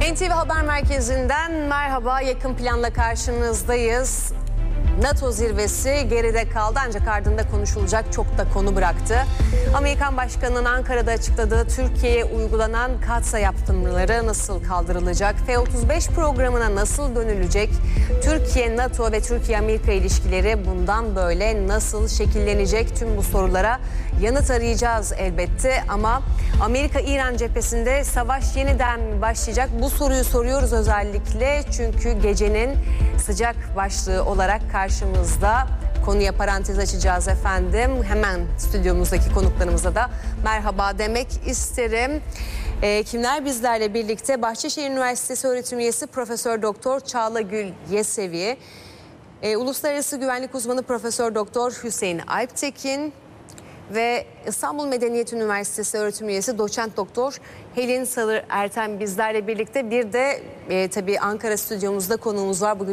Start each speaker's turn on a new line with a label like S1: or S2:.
S1: NTV Haber Merkezi'nden merhaba, yakın planla karşınızdayız. NATO zirvesi geride kaldı ancak ardında konuşulacak çok da konu bıraktı. Amerikan Başkanı'nın Ankara'da açıkladığı Türkiye'ye uygulanan katsa yaptırımları nasıl kaldırılacak? F-35 programına nasıl dönülecek? Türkiye, NATO ve Türkiye-Amerika ilişkileri bundan böyle nasıl şekillenecek? Tüm bu sorulara yanıt arayacağız elbette ama Amerika-İran cephesinde savaş yeniden başlayacak. Bu soruyu soruyoruz özellikle çünkü gecenin sıcak başlığı olarak karşımızda. Konuya parantez açacağız efendim. Hemen stüdyomuzdaki konuklarımıza da merhaba demek isterim. Kimler bizlerle birlikte? Bahçeşehir Üniversitesi öğretim üyesi Profesör Doktor Çağlagül Yesevi, Uluslararası Güvenlik Uzmanı Profesör Doktor Hüseyin Alptekin ve İstanbul Medeniyet Üniversitesi öğretim üyesi Doçent Doktor Helin Salır Ertem bizlerle birlikte. Bir de tabii Ankara stüdyomuzda konuğumuz var. Bugün